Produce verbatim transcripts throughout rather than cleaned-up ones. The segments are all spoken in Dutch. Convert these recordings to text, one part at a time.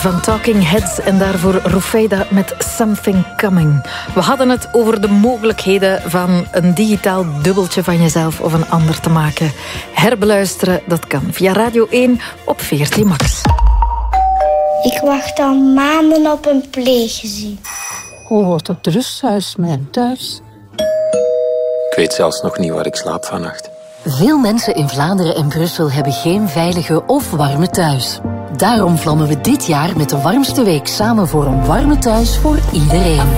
van Talking Heads en daarvoor Rufeida met Something Coming. We hadden het over de mogelijkheden van een digitaal dubbeltje van jezelf of een ander te maken. Herbeluisteren, dat kan via Radio één op V R T Max. Ik wacht al maanden op een pleeggezin. Hoe wordt het rusthuis mijn thuis? Ik weet zelfs nog niet waar ik slaap vannacht. Veel mensen in Vlaanderen en Brussel hebben geen veilige of warme thuis. Daarom vlammen we dit jaar met de warmste week samen voor een warme thuis voor iedereen.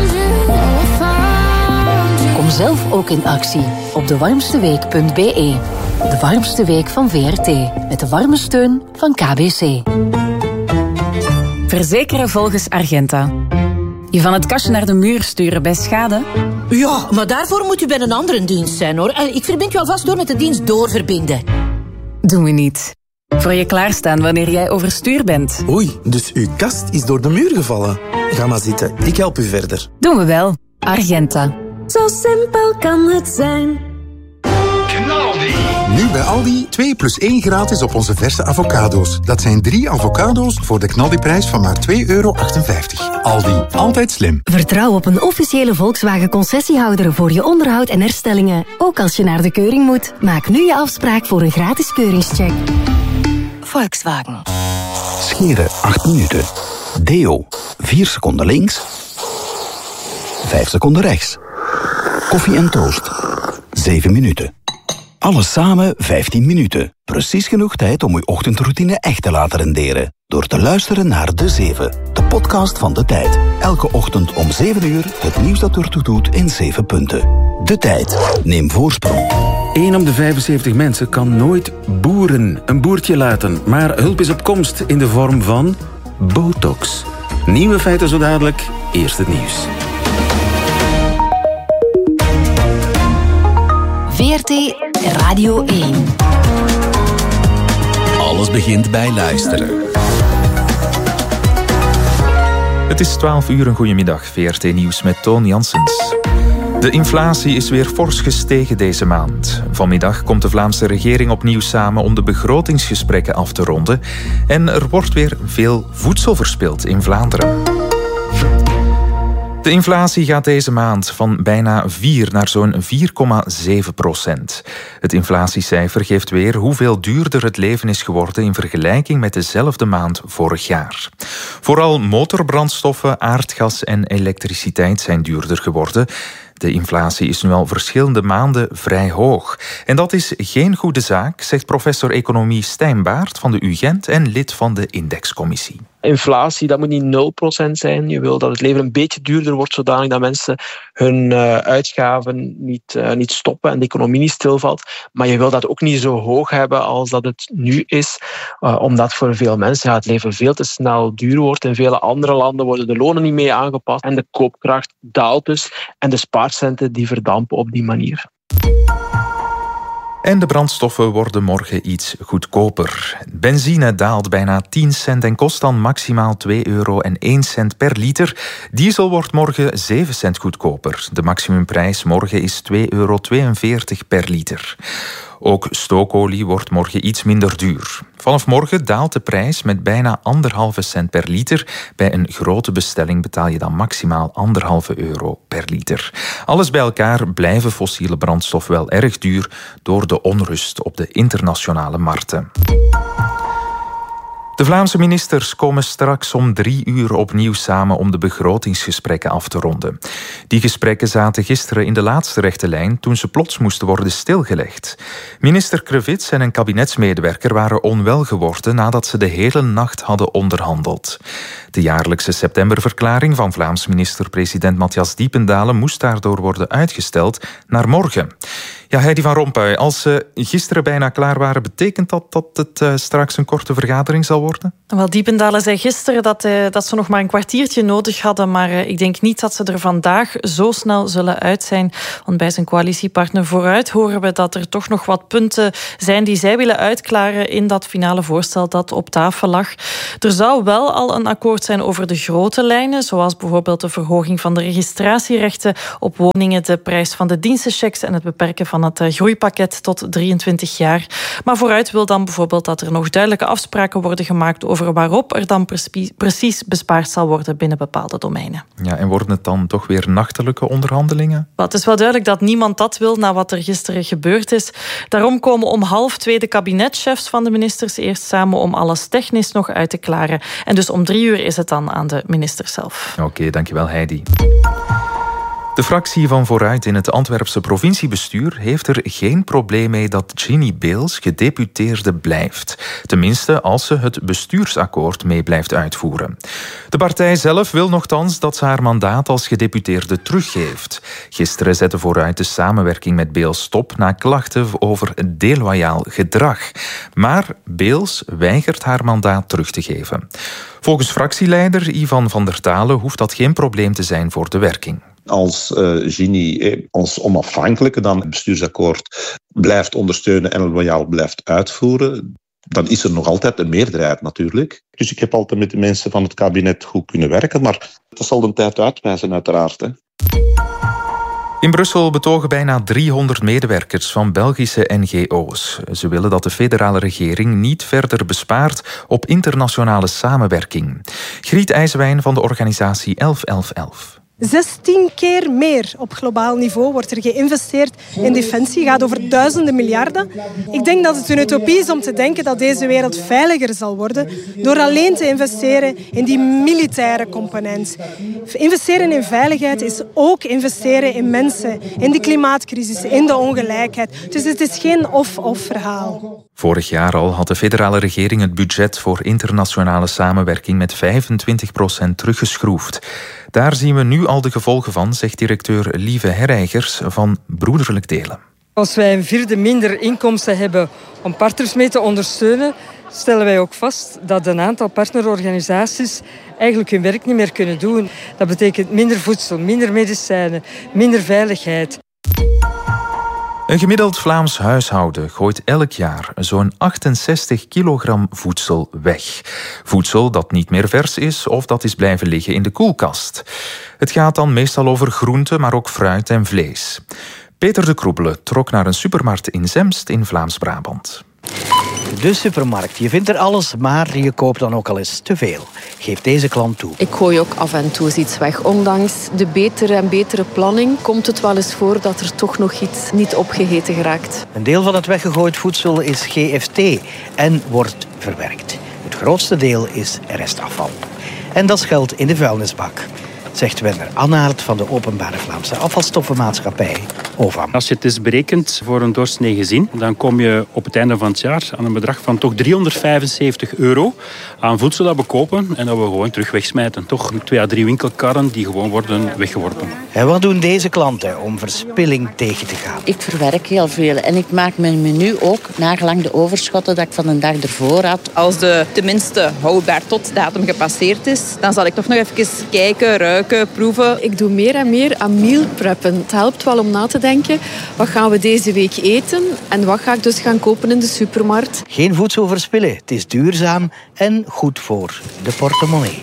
Kom zelf ook in actie op de warmsteweek punt b e. De warmste week van V R T. Met de warme steun van K B C. Verzekeren volgens Argenta. Je van het kastje naar de muur sturen bij schade? Ja, maar daarvoor moet u bij een andere dienst zijn, hoor. Ik verbind u alvast door met de dienst doorverbinden. Doen we niet. Voor je klaarstaan wanneer jij overstuur bent. Oei, dus uw kast is door de muur gevallen. Ga maar zitten, ik help u verder. Doen we wel. Argenta. Zo simpel kan het zijn. Knaldi. Nu bij Aldi twee plus één gratis op onze verse avocado's. Dat zijn drie avocado's voor de Knaldi-prijs van maar twee euro achtenvijftig. Aldi, altijd slim. Vertrouw op een officiële Volkswagen-concessiehouder voor je onderhoud en herstellingen. Ook als je naar de keuring moet. Maak nu je afspraak voor een gratis keuringscheck. Volkswagen. Scheren acht minuten. Deo vier seconden links. vijf seconden rechts. Koffie en toast zeven minuten. Alles samen vijftien minuten. Precies genoeg tijd om uw ochtendroutine echt te laten renderen. Door te luisteren naar De Zeven, de podcast van De Tijd. Elke ochtend om zeven uur het nieuws dat ertoe doet in zeven punten. De Tijd. Neem voorsprong. één op de vijfenzeventig mensen kan nooit boeren, een boertje laten. Maar hulp is op komst in de vorm van botox. Nieuwe feiten zo dadelijk. Eerst het nieuws. V R T Radio één. Alles begint bij luisteren. Het is twaalf uur, een goedemiddag. V R T Nieuws met Toon Janssens. De inflatie is weer fors gestegen deze maand. Vanmiddag komt de Vlaamse regering opnieuw samen om de begrotingsgesprekken af te ronden. En er wordt weer veel voedsel verspild in Vlaanderen. De inflatie gaat deze maand van bijna vier naar zo'n vier komma zeven procent. Het inflatiecijfer geeft weer hoeveel duurder het leven is geworden in vergelijking met dezelfde maand vorig jaar. Vooral motorbrandstoffen, aardgas en elektriciteit zijn duurder geworden. De inflatie is nu al verschillende maanden vrij hoog. En dat is geen goede zaak, zegt professor economie Stijn Baert van de U Gent en lid van de Indexcommissie. Inflatie, dat moet niet nul procent zijn. Je wil dat het leven een beetje duurder wordt, zodanig dat mensen hun uh, uitgaven niet, uh, niet stoppen en de economie niet stilvalt. Maar je wil dat ook niet zo hoog hebben als dat het nu is, uh, omdat voor veel mensen ja, het leven veel te snel duur wordt. In vele andere landen worden de lonen niet mee aangepast en de koopkracht daalt dus en de spaarcenten die verdampen op die manier. En de brandstoffen worden morgen iets goedkoper. Benzine daalt bijna tien cent en kost dan maximaal twee euro en één cent per liter. Diesel wordt morgen zeven cent goedkoper. De maximumprijs morgen is twee euro tweeënveertig per liter. Ook stookolie wordt morgen iets minder duur. Vanaf morgen daalt de prijs met bijna anderhalve cent per liter. Bij een grote bestelling betaal je dan maximaal anderhalve euro per liter. Alles bij elkaar blijven fossiele brandstof wel erg duur door de onrust op de internationale markten. De Vlaamse ministers komen straks om drie uur opnieuw samen om de begrotingsgesprekken af te ronden. Die gesprekken zaten gisteren in de laatste rechte lijn toen ze plots moesten worden stilgelegd. Minister Krevits en een kabinetsmedewerker waren onwel geworden nadat ze de hele nacht hadden onderhandeld. De jaarlijkse septemberverklaring van Vlaams minister-president Matthias Diependalen moest daardoor worden uitgesteld naar morgen. Ja, Heidi van Rompuy, als ze gisteren bijna klaar waren, betekent dat dat het uh, straks een korte vergadering zal worden? Wel, Diependalen zei gisteren dat, uh, dat ze nog maar een kwartiertje nodig hadden, maar uh, ik denk niet dat ze er vandaag zo snel zullen uit zijn. Want bij zijn coalitiepartner Vooruit horen we dat er toch nog wat punten zijn die zij willen uitklaren in dat finale voorstel dat op tafel lag. Er zou wel al een akkoord zijn over de grote lijnen, zoals bijvoorbeeld de verhoging van de registratierechten op woningen, de prijs van de dienstenchecks en het beperken van het groeipakket tot drieëntwintig jaar. Maar vooruit wil dan bijvoorbeeld dat er nog duidelijke afspraken worden gemaakt over waarop er dan precies bespaard zal worden binnen bepaalde domeinen. Ja, en worden het dan toch weer nachtelijke onderhandelingen? Het is wel duidelijk dat niemand dat wil na wat er gisteren gebeurd is. Daarom komen om half twee de kabinetchefs van de ministers eerst samen om alles technisch nog uit te klaren. En dus om drie uur is het dan aan de minister zelf. Oké, okay, dankjewel Heidi. De fractie van Vooruit in het Antwerpse provinciebestuur heeft er geen probleem mee dat Ginny Beels gedeputeerde blijft. Tenminste, als ze het bestuursakkoord mee blijft uitvoeren. De partij zelf wil nochtans dat ze haar mandaat als gedeputeerde teruggeeft. Gisteren zette Vooruit de samenwerking met Beels stop na klachten over deloyaal gedrag. Maar Beels weigert haar mandaat terug te geven. Volgens fractieleider Ivan van der Talen hoeft dat geen probleem te zijn voor de werking. Als uh, Ginny eh, als onafhankelijke dan het bestuursakkoord blijft ondersteunen en loyaal blijft uitvoeren, dan is er nog altijd een meerderheid natuurlijk. Dus ik heb altijd met de mensen van het kabinet goed kunnen werken, maar dat zal de tijd uitwijzen uiteraard. Hè. In Brussel betogen bijna driehonderd medewerkers van Belgische N G O's. Ze willen dat de federale regering niet verder bespaart op internationale samenwerking. Griet IJswijn van de organisatie elf elf elf. zestien keer meer op globaal niveau wordt er geïnvesteerd in defensie. Het gaat over duizenden miljarden. Ik denk dat het een utopie is om te denken dat deze wereld veiliger zal worden door alleen te investeren in die militaire component. Investeren in veiligheid is ook investeren in mensen, in de klimaatcrisis, in de ongelijkheid. Dus het is geen of-of verhaal. Vorig jaar al had de federale regering het budget voor internationale samenwerking met vijfentwintig procent teruggeschroefd. Daar zien we nu al de gevolgen van, zegt directeur Lieve Herreigers van Broederlijk Delen. Als wij een vierde minder inkomsten hebben om partners mee te ondersteunen, stellen wij ook vast dat een aantal partnerorganisaties eigenlijk hun werk niet meer kunnen doen. Dat betekent minder voedsel, minder medicijnen, minder veiligheid. Een gemiddeld Vlaams huishouden gooit elk jaar zo'n achtenzestig kilogram voedsel weg. Voedsel dat niet meer vers is of dat is blijven liggen in de koelkast. Het gaat dan meestal over groenten, maar ook fruit en vlees. Peter de Kroebele trok naar een supermarkt in Zemst in Vlaams-Brabant. De supermarkt. Je vindt er alles, maar je koopt dan ook al eens te veel. Geeft deze klant toe. Ik gooi ook af en toe eens iets weg. Ondanks de betere en betere planning komt het wel eens voor dat er toch nog iets niet opgegeten geraakt. Een deel van het weggegooid voedsel is G F T en wordt verwerkt. Het grootste deel is restafval. En dat geldt in de vuilnisbak, zegt Werner Annaert van de Openbare Vlaamse Afvalstoffenmaatschappij, O V A M. Als je het eens berekent voor een doorsnee gezin, dan kom je op het einde van het jaar aan een bedrag van toch driehonderdvijfenzeventig euro aan voedsel dat we kopen en dat we gewoon terug wegsmijten. Toch twee à drie winkelkarren die gewoon worden weggeworpen. En wat doen deze klanten om verspilling tegen te gaan? Ik verwerk heel veel en ik maak mijn menu ook nagelang de overschotten dat ik van een dag ervoor had. Als de tenminste houdbaar tot datum gepasseerd is, dan zal ik toch nog even kijken, ruiken, proeven. Ik doe meer en meer aan meal preppen. Het helpt wel om na te denken, wat gaan we deze week eten en wat ga ik dus gaan kopen in de supermarkt. Geen voedsel verspillen, het is duurzaam en goed voor de portemonnee.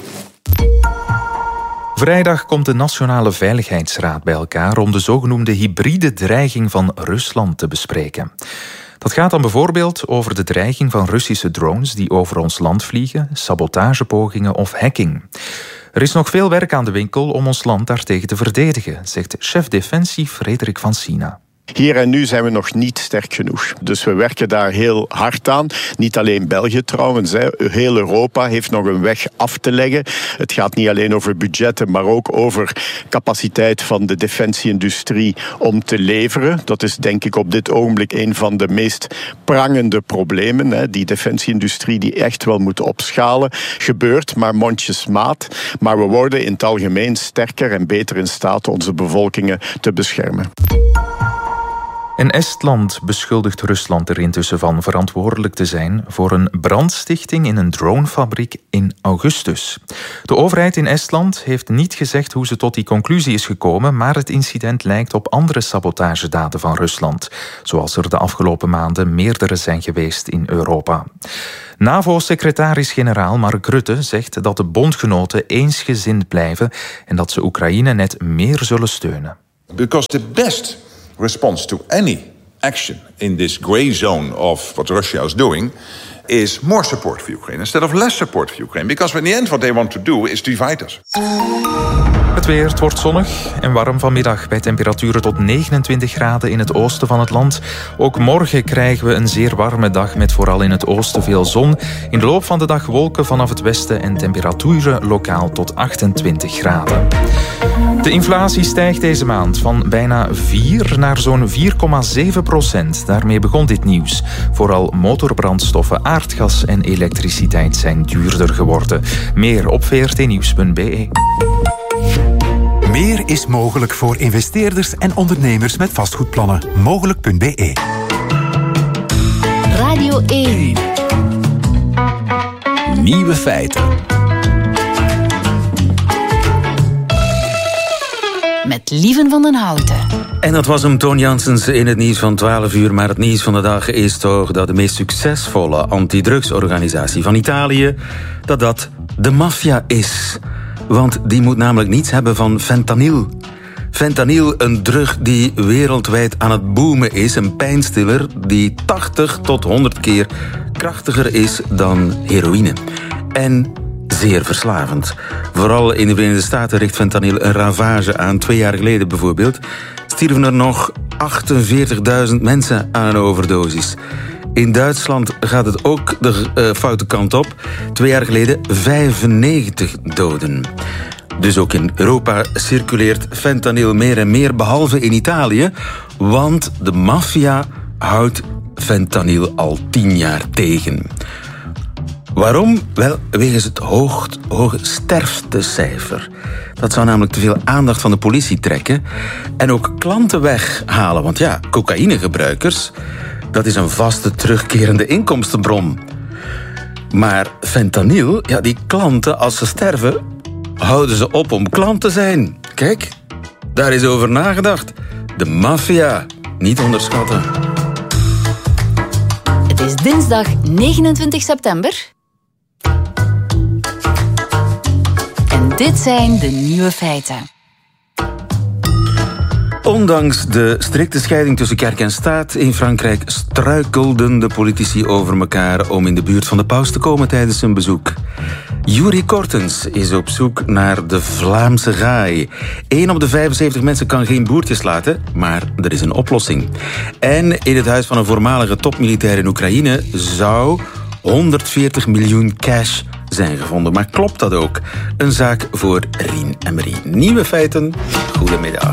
Vrijdag komt de Nationale Veiligheidsraad bij elkaar om de zogenoemde hybride dreiging van Rusland te bespreken. Dat gaat dan bijvoorbeeld over de dreiging van Russische drones die over ons land vliegen, sabotagepogingen of hacking. Er is nog veel werk aan de winkel om ons land daartegen te verdedigen, zegt chef Defensie Frederik van Sina. Hier en nu zijn we nog niet sterk genoeg. Dus we werken daar heel hard aan. Niet alleen België trouwens. Hè. Heel Europa heeft nog een weg af te leggen. Het gaat niet alleen over budgetten, maar ook over capaciteit van de defensieindustrie om te leveren. Dat is denk ik op dit ogenblik een van de meest prangende problemen. Hè. Die defensieindustrie die echt wel moet opschalen. Gebeurt maar mondjesmaat. Maar we worden in het algemeen sterker en beter in staat onze bevolkingen te beschermen. En Estland beschuldigt Rusland er intussen van verantwoordelijk te zijn voor een brandstichting in een dronefabriek in augustus. De overheid in Estland heeft niet gezegd hoe ze tot die conclusie is gekomen, maar het incident lijkt op andere sabotagedaden van Rusland, zoals er de afgelopen maanden meerdere zijn geweest in Europa. NAVO-secretaris-generaal Mark Rutte zegt dat de bondgenoten eensgezind blijven en dat ze Oekraïne net meer zullen steunen. Because the best response to any action in this grey zone of what Russia is doing is more support for Ukraine instead of less support for Ukraine. Because in the end what they want to do is divide us. Het weer, het wordt zonnig en warm vanmiddag bij temperaturen tot negenentwintig graden in het oosten van het land. Ook morgen krijgen we een zeer warme dag met vooral in het oosten veel zon. In de loop van de dag wolken vanaf het westen en temperaturen lokaal tot achtentwintig graden. De inflatie stijgt deze maand van bijna vier naar zo'n vier komma zeven procent. Daarmee begon dit nieuws. Vooral motorbrandstoffen, aardgas en elektriciteit zijn duurder geworden. Meer op v r t nieuws punt b e. Meer is mogelijk voor investeerders en ondernemers met vastgoedplannen. Mogelijk punt b e. Radio één. Nieuwe feiten. Met Lieven van den Houten. En dat was hem, Toon Janssens, in het nieuws van twaalf uur. Maar het nieuws van de dag is toch dat de meest succesvolle antidrugsorganisatie van Italië, dat dat de maffia is. Want die moet namelijk niets hebben van fentanyl. Fentanyl, een drug die wereldwijd aan het boomen is. Een pijnstiller die tachtig tot honderd keer krachtiger is dan heroïne. En zeer verslavend. Vooral in de Verenigde Staten richt fentanyl een ravage aan. Twee jaar geleden bijvoorbeeld stierven er nog achtenveertigduizend mensen aan een overdosis. In Duitsland gaat het ook de uh, foute kant op. Twee jaar geleden vijfennegentig doden. Dus ook in Europa circuleert fentanyl meer en meer, behalve in Italië. Want de maffia houdt fentanyl al tien jaar tegen. Waarom? Wel, wegens het hoog, hoge sterftecijfer. Dat zou namelijk te veel aandacht van de politie trekken. En ook klanten weghalen. Want ja, cocaïnegebruikers, dat is een vaste terugkerende inkomstenbron. Maar fentanyl, ja, die klanten, als ze sterven, houden ze op om klant te zijn. Kijk, daar is over nagedacht. De maffia, niet onderschatten. Het is dinsdag negenentwintig september. En dit zijn de nieuwe feiten. Ondanks de strikte scheiding tussen kerk en staat in Frankrijk struikelden de politici over elkaar om in de buurt van de paus te komen tijdens zijn bezoek. Yuri Kortens is op zoek naar de Vlaamse gaai. Eén op de vijfenzeventig mensen kan geen boertjes laten, maar er is een oplossing. En in het huis van een voormalige topmilitair in Oekraïne zou honderdveertig miljoen cash zijn gevonden. Maar klopt dat ook? Een zaak voor Rien en Marie. Nieuwe feiten, goedemiddag.